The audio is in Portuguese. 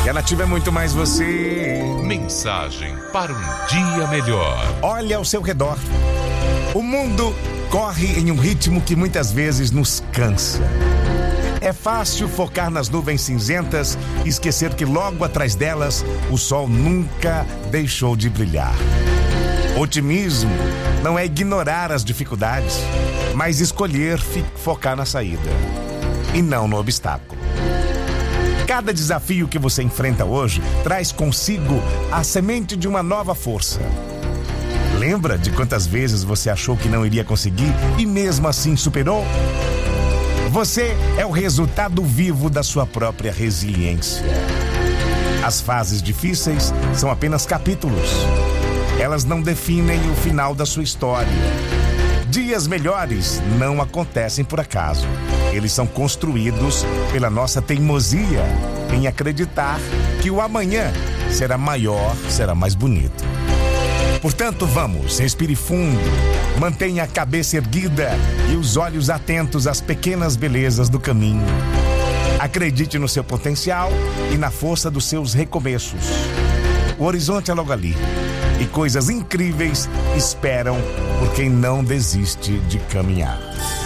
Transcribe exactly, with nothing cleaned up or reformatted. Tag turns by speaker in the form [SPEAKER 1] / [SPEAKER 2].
[SPEAKER 1] E a Nativa é muito mais você.
[SPEAKER 2] Mensagem para um dia melhor.
[SPEAKER 1] Olha ao seu redor. O mundo corre em um ritmo que muitas vezes nos cansa. É fácil focar nas nuvens cinzentas e esquecer que logo atrás delas o sol nunca deixou de brilhar. Otimismo não é ignorar as dificuldades, mas escolher focar na saída e não no obstáculo. Cada desafio que você enfrenta hoje traz consigo a semente de uma nova força. Lembra de quantas vezes você achou que não iria conseguir e mesmo assim superou? Você é o resultado vivo da sua própria resiliência. As fases difíceis são apenas capítulos. Elas não definem o final da sua história. Dias melhores não acontecem por acaso. Eles são construídos pela nossa teimosia em acreditar que o amanhã será maior, será mais bonito. Portanto, vamos, respire fundo, mantenha a cabeça erguida e os olhos atentos às pequenas belezas do caminho. Acredite no seu potencial e na força dos seus recomeços. O horizonte é logo ali e coisas incríveis esperam por quem não desiste de caminhar.